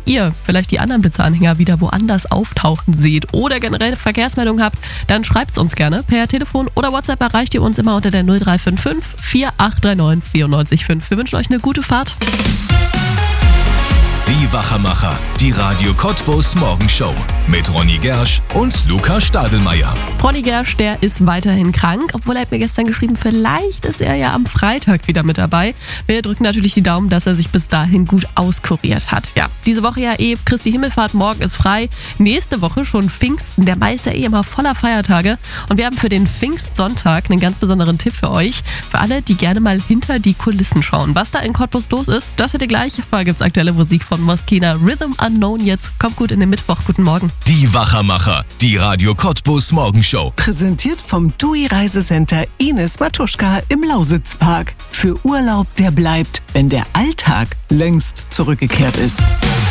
ihr vielleicht die anderen Blitzeranhänger wieder woanders auftauchen seht oder generell Verkehrsmeldungen habt, dann schreibt's uns gerne. Per Telefon oder WhatsApp erreicht ihr uns immer unter der 0355 4839 94,5. Wir wünschen euch eine gute Fahrt. Die Wachermacher, die Radio Cottbus Morgenshow mit Ronny Gersch und Luca Stadelmeier. Ronny Gersch, der ist weiterhin krank, obwohl er hat mir gestern geschrieben, vielleicht ist er ja am Freitag wieder mit dabei. Wir drücken natürlich die Daumen, dass er sich bis dahin gut auskuriert hat. Ja, diese Woche ja Christi Himmelfahrt, morgen ist frei. Nächste Woche schon Pfingsten, der Mai ist ja immer voller Feiertage. Und wir haben für den Pfingstsonntag einen ganz besonderen Tipp für euch. Für alle, die gerne mal hinter die Kulissen schauen. Was da in Cottbus los ist, das hört ihr gleich. Vorher gibt's aktuelle Musik von Moskina, Rhythm Unknown jetzt. Kommt gut in den Mittwoch. Guten Morgen. Die Wachermacher, die Radio Cottbus Morgenshow. Präsentiert vom TUI Reisecenter Ines Matuschka im Lausitzpark. Für Urlaub, der bleibt, wenn der Alltag längst zurückgekehrt ist.